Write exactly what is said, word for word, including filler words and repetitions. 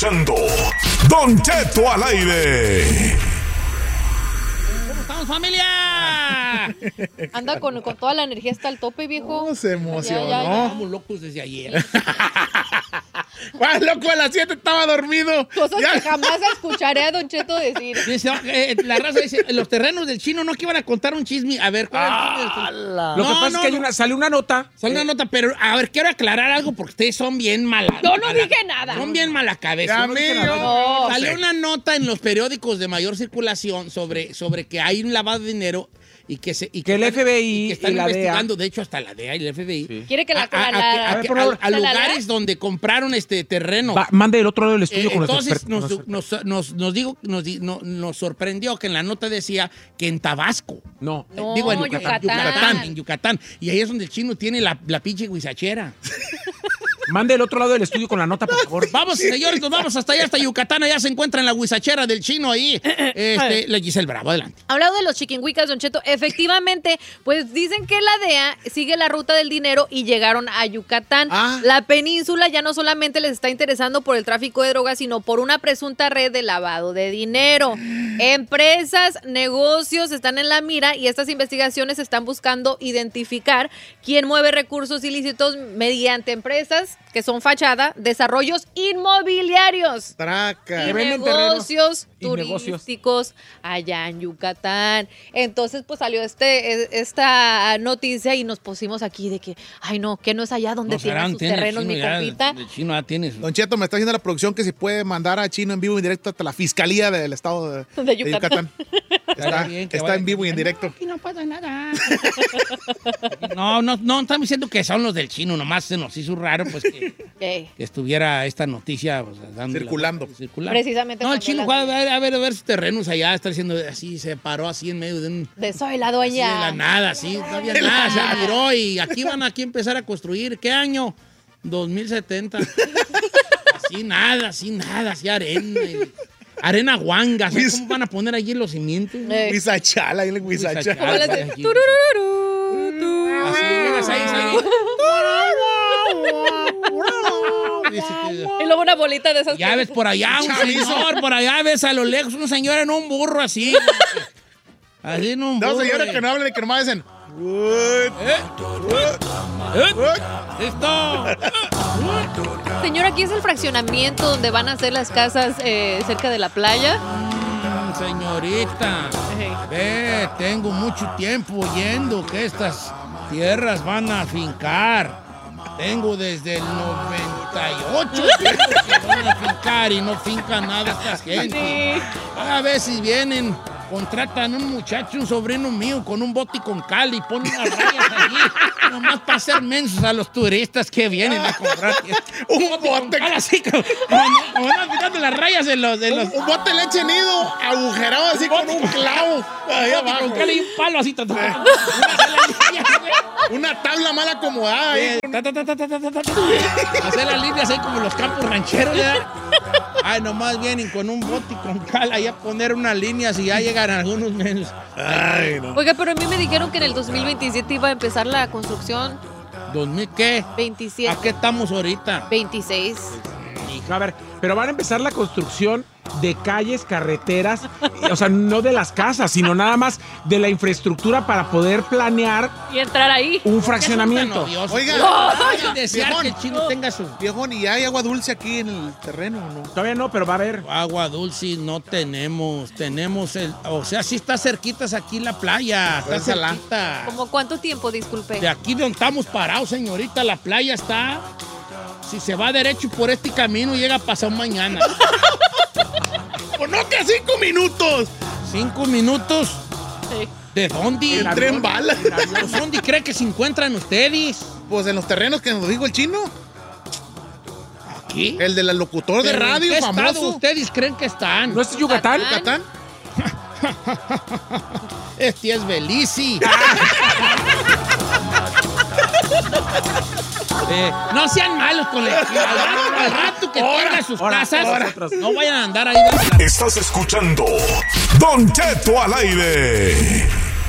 escuchando Don Cheto al aire. ¿Cómo estamos, familia? Anda con, con toda la energía hasta el tope, viejo. No, se emocionó. Ya, ya, ya. Estamos locos desde ayer. ¿Cuál loco? A las siete estaba dormido. Cosas Ya. que jamás escucharé a Don Cheto decir. Dice, eh, la raza dice, los terrenos del chino no que iban a contar un chisme. A ver, ¿cuál Ah, es? la- Lo que No, pasa no, es que hay no. una, sale una nota. Sale una nota, pero a ver, quiero aclarar algo porque ustedes son bien malas. Yo no dije nada. Son bien mala cabeza. Ya, No dije mío. nada. No. Salió una nota en los periódicos de mayor circulación sobre, sobre que hay un lavado de dinero y que, se, y Que el están- F B I y que están y la D E A. investigando, de hecho, hasta la D E A y el F B I. Sí. ¿Quiere que la... A, a- la- a- la- a- ver, por favor. a- a ¿la- la- lugares donde compraron este terreno. Va, mande el otro lado del estudio Eh, con nuestro entonces experto. nos, con nuestro- nos, nos, nos digo, nos, di- no- nos sorprendió que en la nota decía que en Tabasco. No. No, Digo, en Yucatán. Yucatán, en Yucatán. Y ahí es donde el chino tiene la, la pinche guisachera. Mande el otro lado del estudio con la nota, por favor. Vamos, señores, nos vamos hasta allá, hasta Yucatán. Allá se encuentra en la guisachera del chino ahí. Este, la Giselle Bravo, adelante. Hablando de los chiquinhuicas, Don Cheto, efectivamente, pues dicen que la D E A sigue la ruta del dinero y llegaron a Yucatán. Ah. La península ya no solamente les está interesando por el tráfico de drogas, sino por una presunta red de lavado de dinero. Empresas, negocios están en la mira y estas investigaciones están buscando identificar quién mueve recursos ilícitos mediante empresas que son fachada, desarrollos inmobiliarios. Traca. Y Que venden terrenos negocios y negocios. turísticos allá en Yucatán. Entonces, pues salió este, esta noticia y nos pusimos aquí de que, ay no, que no es allá donde tienen sus terrenos, mi compita. El chino ya tiene su... Don Cheto, me está haciendo la producción que si puede mandar a Chino en vivo y en directo hasta la fiscalía del estado de, De de Yucatán. Está, bien, que está vaya- en vivo y en directo. Aquí no pasa nada. No, no, no, estamos diciendo que son los del chino, nomás se nos hizo raro, pues que, Eh, que estuviera esta noticia pues, dando la- Circulando. circulando. Precisamente No, el cuando chino la- fue a ver, a ver, a ver sus terrenos allá, está diciendo así, se paró así en medio de un... de soy la Así dueña. de la nada, sí, no había De la nada, nada. se miró y aquí van aquí a empezar a construir. ¿Qué año? dos mil setenta. Así nada, así nada, así arena. y- arena guanga. ¿Sabes ¿Cómo van a poner allí los cimientos? Eh, Huizachala, ahí en Huizachala. Huizachala. como las de- Aquí. turururu, tu. Así, llegas ahí, ahí. Dice que- Y luego una bolita de esas. Ya que- ves por allá un Chavizo. señor, por allá ves a lo lejos un señor en un burro así. Así en un burro. No, señores, y- que no hablen y que nomás dicen. ¿Eh? ¡Listo! Señor, aquí es el fraccionamiento donde van a hacer las casas eh, cerca de la playa. Mm, señorita, ve, tengo mucho tiempo oyendo que estas tierras van a fincar. Tengo desde el noventa y ocho tiempo que van a fincar y no fincan nada estas gente. A veces vienen, contratan un muchacho, un sobrino mío, con un bote y con cal y ponen unas rayas allí, nomás para hacer mensos a los turistas que vienen a comprar. Un bote. Cal así, como, como, como van pintando las rayas de los... De los Un bote de leche nido agujerado así con un clavo. Ahí bote abajo. con cal y un palo así. ta, ta, ta, Una tabla mal acomodada ahí. ta, ta, ta, ta, ta, ta, ta, ta. Hacer las líneas ahí como los campos rancheros, ¿verdad? Ay, nomás vienen con un bote y con cal ahí a poner unas líneas y ya llegan algunos menos. Ay, no. Oiga, pero a mí me dijeron que en el dos mil veintisiete iba a empezar la construcción. ¿dos mil qué? veintisiete, ¿A qué estamos ahorita? veintiséis. A ver, pero van a empezar la construcción de calles, carreteras, o sea, no de las casas, sino nada más de la infraestructura para poder planear Y entrar ahí. un fraccionamiento. Oiga, Oiga, desear viejón. que el chino tenga su Viejón, ¿y hay agua dulce aquí en el terreno o no? Todavía no, pero va a haber. agua dulce. No tenemos. Tenemos el. O sea, sí está cerquitas aquí la playa. Está Pues, ojalá. cerquita. ¿Cómo cuánto tiempo, disculpe? De aquí donde estamos parados, señorita, la playa está. Si se va derecho por este camino, llega pasado mañana. Pues no que cinco minutos. Cinco minutos. Sí. ¿De dónde? El tren bala. ¿Pues ¿Dónde cree que se encuentran ustedes? Pues en los terrenos que nos dijo el chino. ¿Aquí? El del locutor de ¿Pero en radio qué estado famoso. ustedes creen que están? ¿No es Yucatán? ¿Yucatán? Este es Belice. Eh, no sean malos con el al rato, al rato que tengan sus ahora, casas, ahora. no vayan a andar ahí dando la- Estás escuchando Don Cheto al aire.